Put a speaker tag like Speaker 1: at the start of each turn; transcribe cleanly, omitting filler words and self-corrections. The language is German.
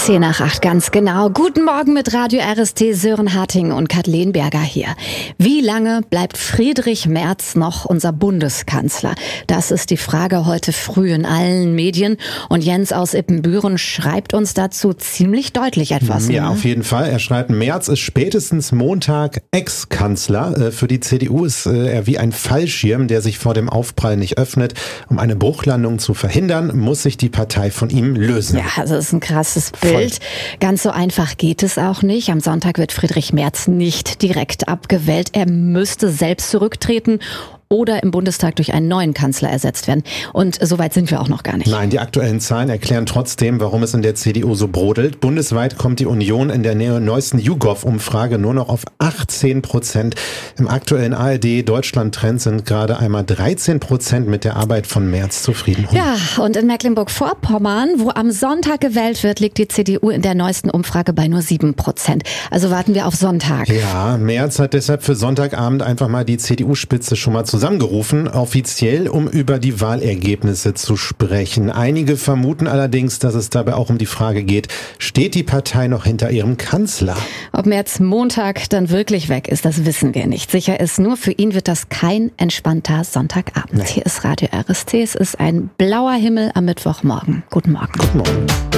Speaker 1: 10:08 ganz genau. Guten Morgen mit Radio RST, Sören Harting und Kathleen Berger hier. Wie lange bleibt Friedrich Merz noch unser Bundeskanzler? Das ist die Frage heute früh in allen Medien. Und Jens aus Ippenbüren schreibt uns dazu ziemlich deutlich etwas.
Speaker 2: Ja, auf jeden Fall. Er schreibt, Merz ist spätestens Montag Ex-Kanzler. Für die CDU ist er wie ein Fallschirm, der sich vor dem Aufprall nicht öffnet. Um eine Bruchlandung zu verhindern, muss sich die Partei von ihm lösen.
Speaker 1: Ja, also das ist ein krasses Bild. Ganz so einfach geht es auch nicht. Am Sonntag wird Friedrich Merz nicht direkt abgewählt. Er müsste selbst zurücktreten oder im Bundestag durch einen neuen Kanzler ersetzt werden. Und so weit sind wir auch noch gar nicht.
Speaker 2: Nein, die aktuellen Zahlen erklären trotzdem, warum es in der CDU so brodelt. Bundesweit kommt die Union in der neuesten YouGov-Umfrage nur noch auf 18%. Im aktuellen ARD-Deutschland-Trend sind gerade einmal 13% mit der Arbeit von Merz zufrieden.
Speaker 1: Ja, und in Mecklenburg-Vorpommern, wo am Sonntag gewählt wird, liegt die CDU in der neuesten Umfrage bei nur 7%. Also warten wir auf Sonntag.
Speaker 2: Ja, Merz hat deshalb für Sonntagabend einfach mal die CDU-Spitze schon mal zusammengerufen, offiziell, um über die Wahlergebnisse zu sprechen. Einige vermuten allerdings, dass es dabei auch um die Frage geht, steht die Partei noch hinter ihrem Kanzler?
Speaker 1: Ob Merz Montag dann wirklich weg ist, das wissen wir nicht. Sicher ist nur, für ihn wird das kein entspannter Sonntagabend. Nee. Hier ist Radio RST, es ist ein blauer Himmel am Mittwochmorgen. Guten Morgen.
Speaker 2: Guten Morgen.